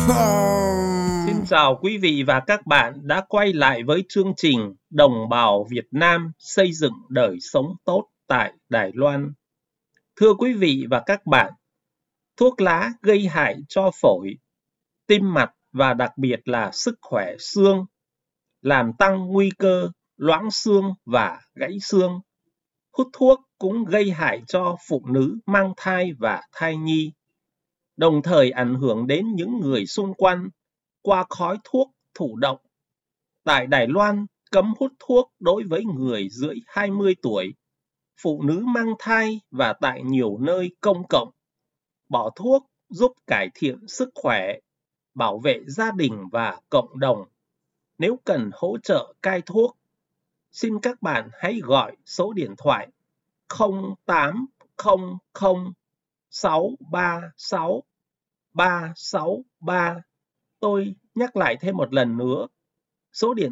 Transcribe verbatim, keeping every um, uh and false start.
Xin chào quý vị và các bạn đã quay lại với chương trình Đồng bào Việt Nam xây dựng đời sống tốt tại Đài Loan. Thưa quý vị và các bạn, thuốc lá gây hại cho phổi, tim mạch và đặc biệt là sức khỏe xương, làm tăng nguy cơ loãng xương và gãy xương. Hút thuốc cũng gây hại cho phụ nữ mang thai và thai nhi, đồng thời ảnh hưởng đến những người xung quanh qua khói thuốc thụ động. Tại Đài Loan, cấm hút thuốc đối với người dưới hai mươi tuổi, phụ nữ mang thai và tại nhiều nơi công cộng. Bỏ thuốc giúp cải thiện sức khỏe, bảo vệ gia đình và cộng đồng. Nếu cần hỗ trợ cai thuốc, xin các bạn hãy gọi số điện thoại không tám không không sáu ba sáu ba sáu ba. Tôi nhắc lại thêm một lần nữa, số điện